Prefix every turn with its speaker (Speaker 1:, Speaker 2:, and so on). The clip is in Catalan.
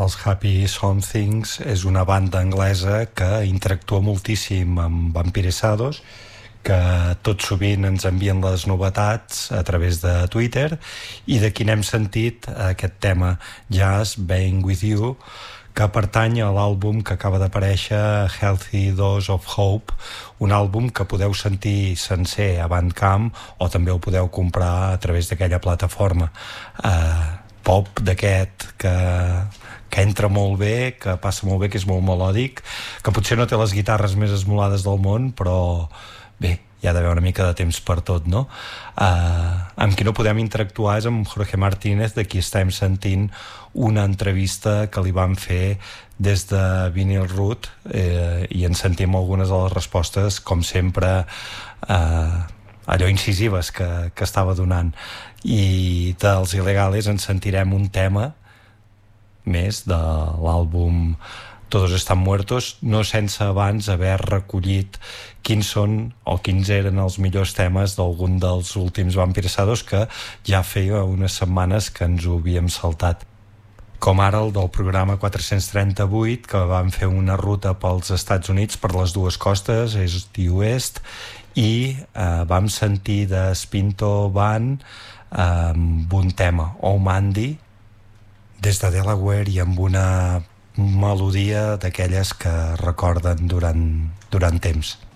Speaker 1: els Happy Somethings és una banda anglesa que interactua moltíssim amb Vampiresados, que tot sovint ens envien les novetats a través de Twitter, i de qui n'hem sentit aquest tema Just Being With You, que pertany a l'àlbum que acaba d'aparèixer, Healthy Dose of Hope, un àlbum que podeu sentir sencer a Bandcamp o també ho podeu comprar a través d'aquella plataforma. Pop d'aquest que entra molt bé, que passa molt bé, que és molt melòdic, que potser no té les guitarres més esmolades del món, però bé, hi ha d'haver una mica de temps per tot, no? Amb qui no podem interactuar és amb Jorge Martínez, de qui estem sentint una entrevista que li van fer des de Vinyl Root, i en sentim algunes de les respostes, com sempre, allò incisives que estava donant. I dels Il·legales en sentirem un tema més de l'àlbum Todos Están Muertos, no sense abans haver recollit quins són o quins eren els millors temes d'algun dels últims Vampiresados, que ja feia unes setmanes que ens ho havíem saltat, com ara el del programa 438, que vam fer una ruta pels Estats Units, per les dues costes, est i oest, i vam sentir de Spinto Band amb un tema, Oh Mandy, des de Delaware, i amb una melodia d'aquelles que recorden durant temps.